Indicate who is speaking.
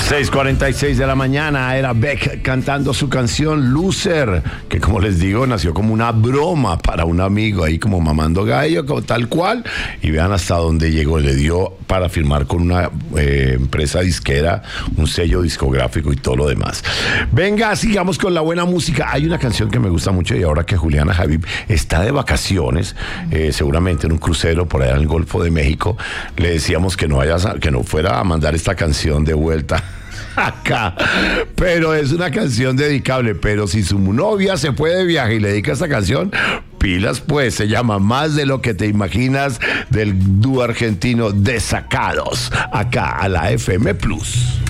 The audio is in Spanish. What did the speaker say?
Speaker 1: 6:46 de la mañana, era Beck cantando su canción Loser, que como les digo, nació como una broma para un amigo, ahí como mamando gallo, como tal cual, y vean hasta dónde llegó, le dio para firmar con una empresa disquera, un sello discográfico y todo lo demás. Venga, sigamos con la buena música. Hay una canción que me gusta mucho y ahora que Juliana Habib está de vacaciones, seguramente en un crucero por allá en el Golfo de México, le decíamos que no fuera a mandar esta canción de vuelta acá, pero es una canción dedicable. Pero si su novia se fue de viaje y le dedica esta canción, pilas pues, se llama Más de lo que te imaginas, del dúo argentino Desacados, acá a la FM Plus.